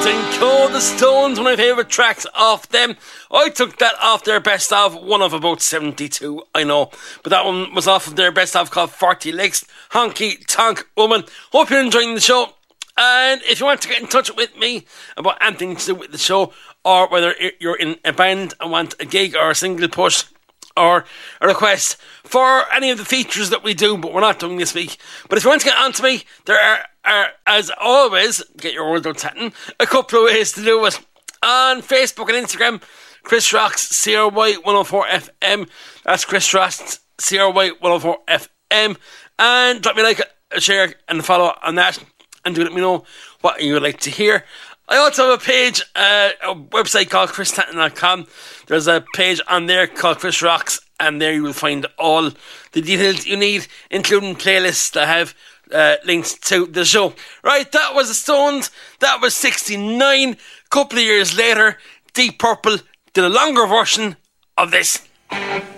Call the Stones, one of my favourite tracks off them. I took that off their best of, one of about 72, I know. But that one was off of their best of called 40 Licks, Honky Tonk Woman. Hope you're enjoying the show. And if you want to get in touch with me about anything to do with the show, or whether you're in a band and want a gig or a single push, or a request for any of the features that we do, but we're not doing this week. But if you want to get on to me, there are, as always, get your words out chatting, a couple of ways to do it. On Facebook and Instagram, Chris Rocks CRY 104 FM. That's Chris Rocks CRY 104 FM. And drop me a like, a share, and a follow on that, and do let me know what you would like to hear. I also have a page, a website called christanton.com. There's a page on there called Chris Rocks, and there you will find all the details you need, including playlists that have links to the show. Right, that was the Stones. That was 69. A couple of years later, Deep Purple did a longer version of this.